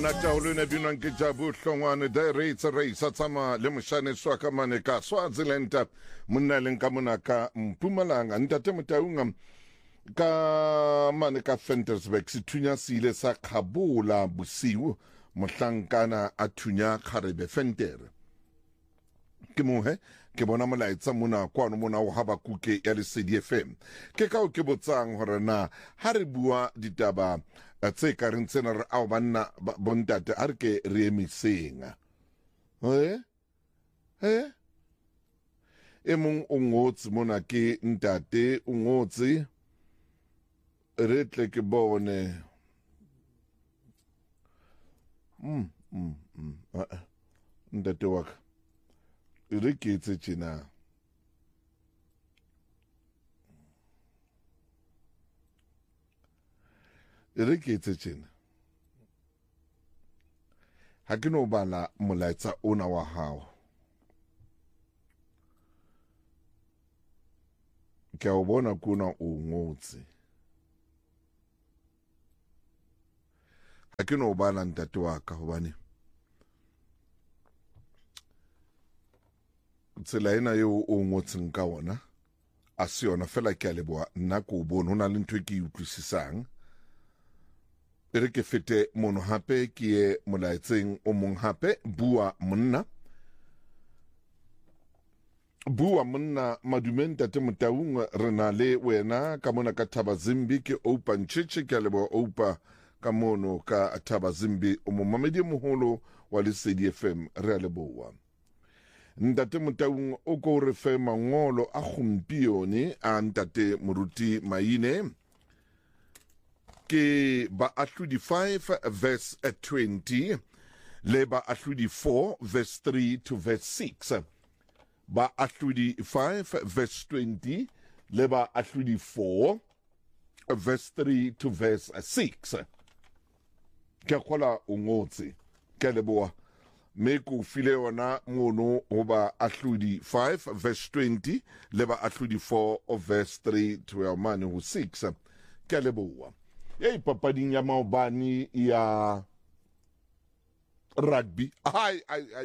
taolo ne binwang ke Jabu Hlongwane da race tsama le moshane swaka mane ka Swaziland monna leng ka mona ka Mpumalanga ntate Motaunga ka mane ka Ventersburg situnya sile sa Khabula bosiu mohlankana a thunya Kgarebe Ventere ke mohe ke bona molaetsa mona kwano mona o haba kuke ya le CDFM ke ka o ke botsang hore na ha re bua ditaba tse ka reng tsena re ao banna bontate a re ke re emisenga e mong o ngotse mona ke ntate o ngotse re tle ke bone ntate wa ka re ke etse tjena re ke etse tjena ha ke no bala molaetsa ona wa hao ke a o bona kuna o ngotse ha ke no bala ntate wa ka hobane tsela ena eo o ngotseng ka ona a se yona fela ke a leboa nna ko o bone ho na le ntho e ke utlwisisang re ke fete mono hape ke ye molaetseng o mong hape bua monna madumen tate Motaung re na le wena ka mona ka Thabazimbi ke Oupa Ntshitshi ke a leboa Oupa ka mono ka Thabazimbi o momamedi moholo wa le CDFM re a leboa ntate Motaung o ko re fe mangolo a gompione a ntate Moruti Maine ke ba ahludi 5 verse 20 le ba ahludi 4 verse 3 to verse 6 ba ahludi 5 verse 20 le ba ahludi 4 verse 3 to verse 6 ke khola o ngotse ke leboa me ko file ona mono o ba ahludi 5 verse 20 le ba ahludi 4 verse 3 to ya mane ho 6 ke leboa ei papading ya maobani ya rugby ai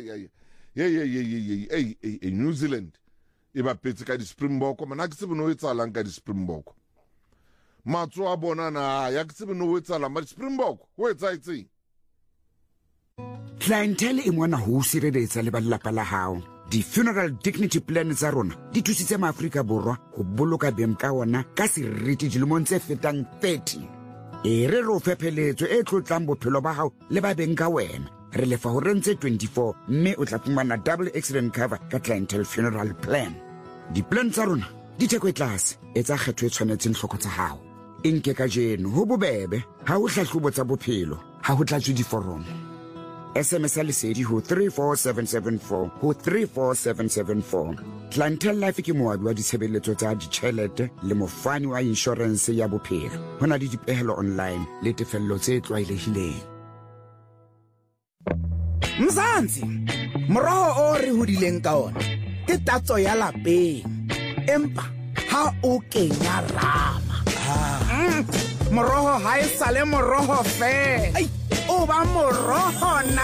New Zealand e ba petse ka di Springbok mana ke tsebe no etsalang ka di Springbok matso a bona na ya ke tsebe no etsala ma di Springbok ho etsaitseng Clientele e mona ho sireletsa le ba lelapa la hao. Di-funeral dignity plan tsa rona di thusitse maAfrika Borwa ho boloka beng ka ona ka seriti dilemong tse fetang 30. E re ro fepheletso e tlotlang bophelo ba hao le ba beng ka wena. Re lefa ho rentse 24 mme o tla fumana double accident cover ka clientele funeral plan. Di-plan tsa rona di theko e tlase e tsa kgetho e tshwanetseng hloko tsa hao. E nke ka jeno ho bobebe ha ho hlahlobo tsa bophelo ha ho tlatswe diforomo. SMS lesedi ho 34774 ho 34774. Clientele Life ke moabi wa ditshebeletso tsa ditjhelete le mofani wa insurance ya bophelo. Ho na le dipehelo online le tefello tse tlwaelehileng. Mzansi, moroho o re hodileng ka ona ke tatso ya lapeng. Empa ha o kenya rama. Moroho ha e sale moroho fe. O ba moroho na